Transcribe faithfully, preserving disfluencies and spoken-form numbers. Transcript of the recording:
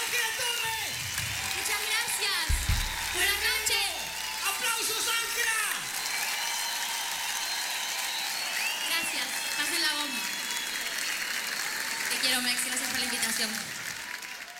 Ángela Torres! Muchas gracias. Buenas noches. ¡Aplausos, Ángela! Gracias. Pasen la bomba. Te quiero, Mex. Gracias por la invitación.